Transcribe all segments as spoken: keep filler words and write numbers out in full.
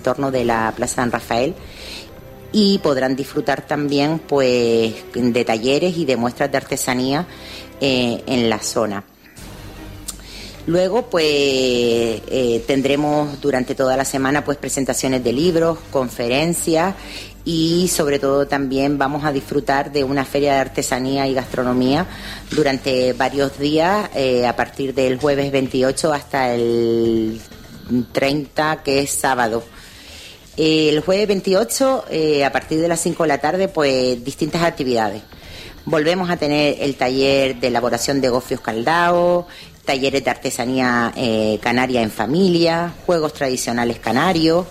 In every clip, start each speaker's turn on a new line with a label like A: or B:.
A: entorno de la Plaza San Rafael, y podrán disfrutar también pues de talleres y de muestras de artesanía eh, en la zona. Luego pues eh, tendremos durante toda la semana pues presentaciones de libros, conferencias, y sobre todo también vamos a disfrutar de una feria de artesanía y gastronomía durante varios días, eh, a partir del jueves veintiocho hasta el treinta, que es sábado. El jueves veintiocho, eh, a partir de las cinco de la tarde, pues distintas actividades. Volvemos a tener el taller de elaboración de gofios caldaos, talleres de artesanía eh, canaria en familia, juegos tradicionales canarios,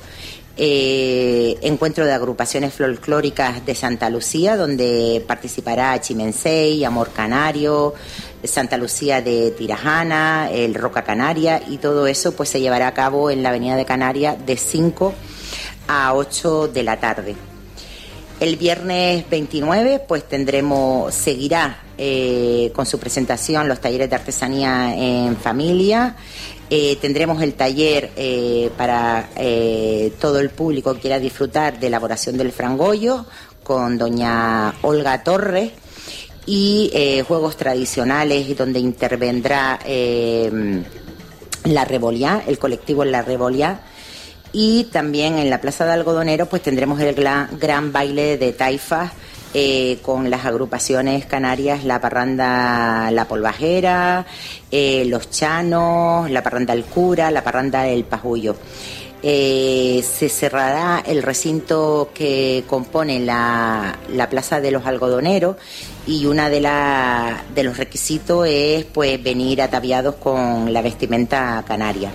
A: eh, encuentro de agrupaciones folclóricas de Santa Lucía, donde participará Chimensei, Amor Canario, Santa Lucía de Tirajana, el Roca Canaria, y todo eso pues se llevará a cabo en la Avenida de Canarias de cinco a ocho de la tarde. El viernes veintinueve pues tendremos, seguirá eh, con su presentación los talleres de artesanía en familia. Eh, tendremos el taller eh, para eh, todo el público que quiera disfrutar de elaboración del frangollo con doña Olga Torres, y eh, juegos tradicionales donde intervendrá eh, la Reboliá, el colectivo La Reboliá. Y también en la Plaza de Algodonero pues tendremos el gran, gran baile de taifas eh, con las agrupaciones canarias, la parranda La Polvajera, eh, Los Chanos, la parranda El Cura, la parranda El Pajullo. Eh, se cerrará el recinto que compone la, la Plaza de los Algodoneros, y una de, la, de los requisitos es pues venir ataviados con la vestimenta canaria.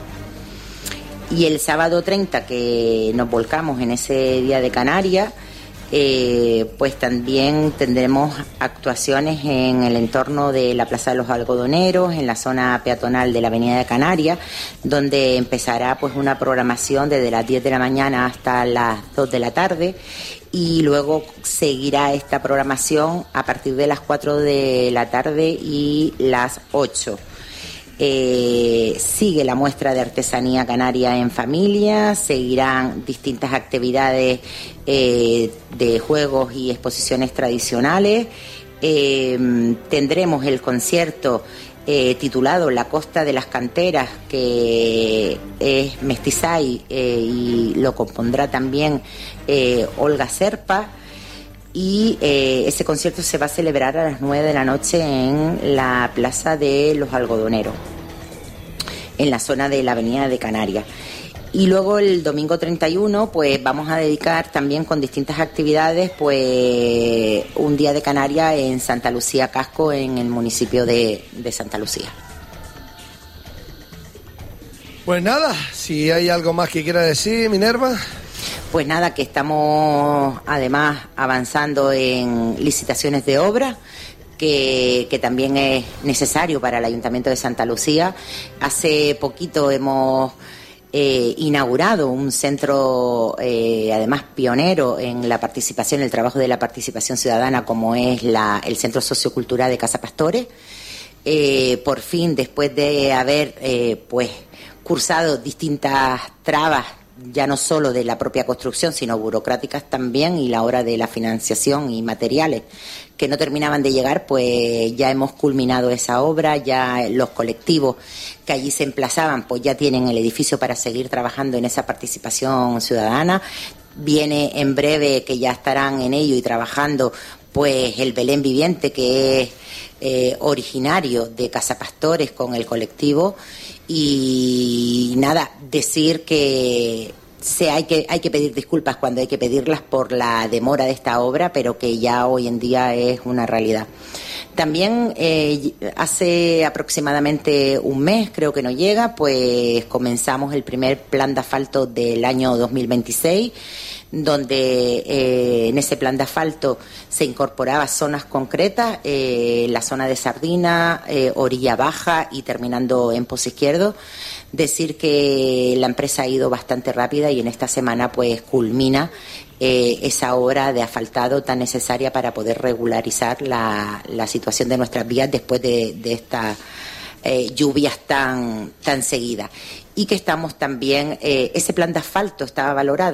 A: Y el sábado treinta, que nos volcamos en ese día de Canarias, eh, pues también tendremos actuaciones en el entorno de la Plaza de los Algodoneros, en la zona peatonal de la Avenida de Canarias, donde empezará pues una programación desde las diez de la mañana hasta las dos de la tarde, y luego seguirá esta programación a partir de las cuatro de la tarde y las ocho. Eh, sigue la muestra de artesanía canaria en familia, seguirán distintas actividades eh, de juegos y exposiciones tradicionales. Eh, tendremos el concierto eh, titulado La Costa de las Canteras, que es Mestizay, eh, y lo compondrá también eh, Olga Serpa. Y eh, ese concierto se va a celebrar a las nueve de la noche en la Plaza de los Algodoneros, en la zona de la Avenida de Canarias. Y luego el domingo treinta y uno pues vamos a dedicar también con distintas actividades pues un día de Canarias en Santa Lucía Casco, en el municipio de, de Santa Lucía.
B: Pues nada, si hay algo más que quiera decir, Minerva.
A: Pues nada, que estamos además avanzando en licitaciones de obra, que, que también es necesario para el Ayuntamiento de Santa Lucía. Hace poquito hemos eh, inaugurado un centro, eh, además pionero en la participación, el trabajo de la participación ciudadana, como es la, el Centro Sociocultural de Casa Pastores. Eh, por fin, después de haber eh, pues cursado distintas trabas, ya no solo de la propia construcción, sino burocráticas también, y la hora de la financiación y materiales que no terminaban de llegar, pues ya hemos culminado esa obra. Ya los colectivos que allí se emplazaban pues ya tienen el edificio para seguir trabajando en esa participación ciudadana. Viene en breve, que ya estarán en ello y trabajando, pues el Belén viviente, que es eh, originario de Casa Pastores con el colectivo. Y nada, decir que se hay que hay que pedir disculpas cuando hay que pedirlas por la demora de esta obra, pero que ya hoy en día es una realidad. También eh, hace aproximadamente un mes, creo que no llega, pues comenzamos el primer plan de asfalto del año dos mil veintiséis, donde eh, en ese plan de asfalto se incorporaba zonas concretas, eh, la zona de Sardina, eh, Orilla Baja y terminando en Pozo Izquierdo. Decir que la empresa ha ido bastante rápida y en esta semana pues culmina eh, esa obra de asfaltado tan necesaria para poder regularizar la, la situación de nuestras vías después de, de estas eh, lluvias tan, tan seguidas. y que estamos también, eh, ese plan de asfalto estaba valorado